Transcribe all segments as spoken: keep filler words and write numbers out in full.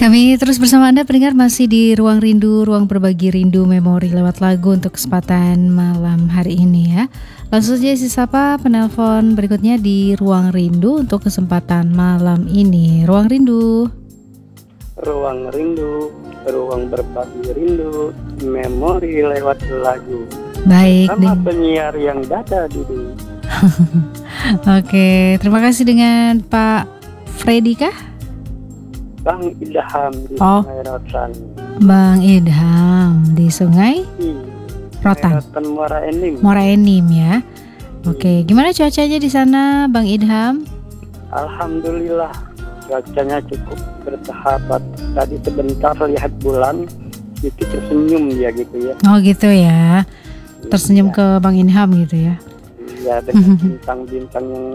Kami terus bersama Anda pendengar, masih di Ruang Rindu, ruang berbagi rindu memori lewat lagu untuk kesempatan malam hari ini ya. Langsung saja sapa penelpon berikutnya di Ruang Rindu untuk kesempatan malam ini. Ruang Rindu. Ruang Rindu, ruang berbagi rindu memori lewat lagu. Baik. Sama deng- penyiar yang dada dulu. Oke, terima kasih dengan Pak Freddy kah? Bang Idham di Oh. Sungai Rotan. Bang Idham di Sungai Iya, Rotan, Rotan Muara Enim. Muara Enim ya. Oke, gimana cuacanya di sana Bang Idham? Alhamdulillah cuacanya cukup bersahabat. Tadi sebentar lihat bulan itu tersenyum dia gitu ya. Oh gitu ya, tersenyum ke Bang Idham gitu ya. Iya, dengan bintang-bintang yang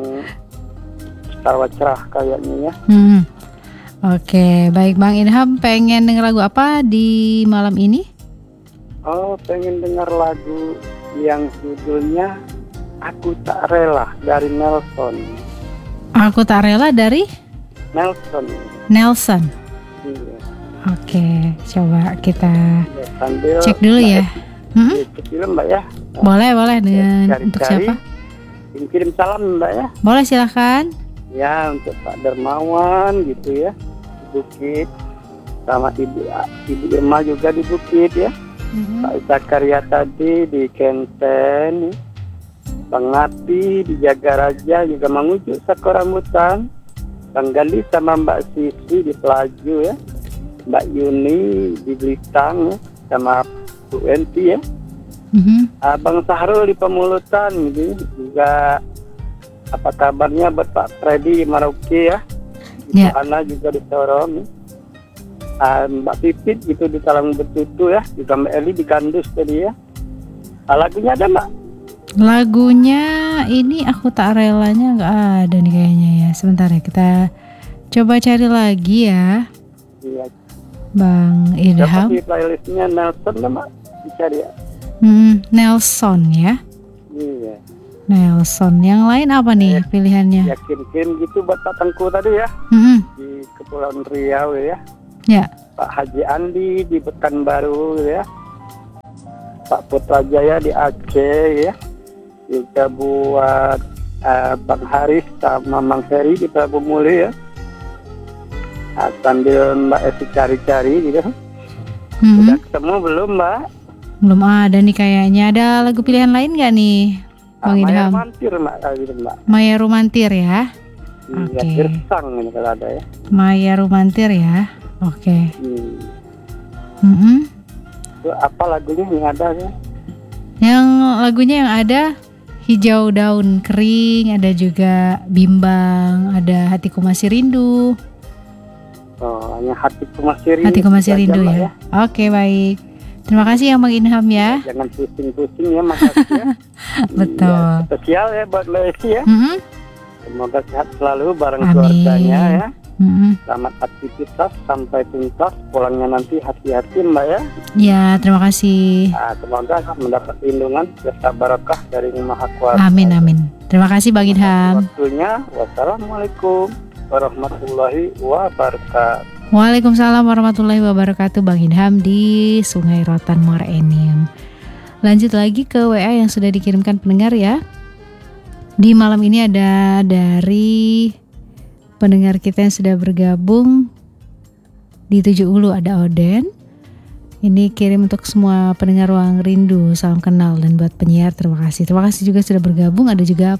tawa cerah kayaknya ya. Hmm. Oke, baik Bang Idham, pengen denger lagu apa di malam ini? Oh, pengen dengar lagu yang judulnya Aku Tak Rela dari Nelson. Aku Tak Rela dari Nelson. Nelson. Iya. Oke, coba kita Ya, sambil cek dulu ya. Hmm? Mbak, cek dulu Mbak ya. Boleh, boleh dengan Cari-cari. untuk siapa? Kirim salam Mbak ya. Boleh, silahkan. Ya, untuk Pak Dermawan gitu ya. Di Bukit. Sama Ibu Ibu Irma juga di Bukit ya. Mhm. Pak Zakaria tadi di Kenten. Bang Ngati di Jagaraja juga mengujuk Sako Rambutan. Bang Gali sama Mbak Sisi di Pelaju ya. Mbak Yuni di Blitang ya. Sama Bu Enti ya. Mhm. Abang Sahrul di Pemulutan gitu. Juga apa kabarnya buat Pak Freddy Marauke ya. Ya. Ana juga di Sorong. Ah, Mbak Pipit gitu di Talang Betutu ya. Juga Mbak Eli di Gandus tadi ya. Ah, lagunya ada Mbak? Lagunya ini Aku Tak Relanya nggak ada nih kayaknya ya. Sebentar ya, kita coba cari lagi ya, Iya. Bang Dapat Idham. di playlistnya Nelson lah Mbak. Dicari ya. Hmm, Nelson ya. Iya. Nelson. Yang lain apa nih pilihannya? Ya kirim-kirim gitu buat Pak Tengku tadi ya. Mhm. Di Kepulauan Riau ya. Ya. Pak Haji Andi di Pekanbaru ya. Pak Putrajaya di Aceh ya. Juga buat uh, Bang Haris sama Mang Heri di Prabu Muli ya. Nah, sambil Mbak Esi cari-cari gitu. Mhm. Udah ketemu belum Mbak? Belum ada nih kayaknya. Ada lagu pilihan lain nggak nih, Ah, Bang Maya Idham? Mantir Mbak kali gitu Mbak. Maya Rumantir ya. Iya, Oke. Gersang ini kalau ada ya. Maya Rumantir ya. Oke. Hmm. Mhm. Itu apa lagunya yang ada ya? Yang lagunya yang ada Hijau Daun Kering, ada juga Bimbang, ada Hatiku Masih Rindu. Oh, hanya hatiku masih rindu. Hatiku Masih Itu aja, Rindu Mbak, ya. Oke, baik. Terima kasih ya Bang Idham ya. Jangan pusing-pusing ya makasih ya. Betul. Iya, spesial ya buat Lesi ya. Mhm. Semoga sehat selalu bareng Amin. keluarganya ya. Mhm. Selamat aktivitas sampai tuntas. Pulangnya nanti hati-hati Mbak ya. Ya, terima kasih. Nah, semoga mendapat lindungan serta barakah dari Yang Maha Kuasa. Amin, amin. Terima kasih Bang Idham. Waktunya. Wassalamualaikum warahmatullahi wabarakatuh. Waalaikumsalam warahmatullahi wabarakatuh, Bang Idham di Sungai Rotan Muara Enim. Lanjut lagi ke W A yang sudah dikirimkan pendengar ya. Di malam ini ada dari pendengar kita yang sudah bergabung di Tujuh Ulu, ada Oden. Ini kirim untuk semua pendengar Ruang Rindu, salam kenal, dan buat penyiar terima kasih. Terima kasih juga sudah bergabung. Ada juga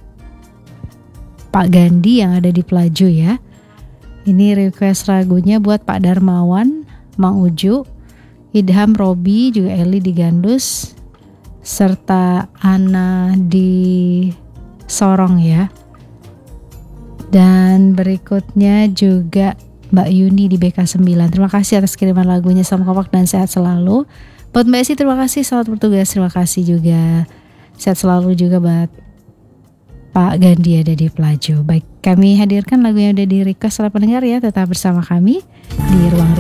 Pak Gandhi yang ada di Pelaju ya. Ini request lagunya buat Pak Darmawan, Mang Uju, Idham, Robi, juga Eli di Gandus, serta Ana di Sorong ya. Dan berikutnya juga Mbak Yuni di B K sembilan. Terima kasih atas kiriman lagunya, salam kompak dan sehat selalu. Buat Mbak Esi terima kasih, selamat bertugas, terima kasih juga. Sehat selalu juga buat Pak Gandhi ada di Pelaju. Baik, kami hadirkan lagu yang udah di request oleh pendengar ya. Tetap bersama kami di Ruang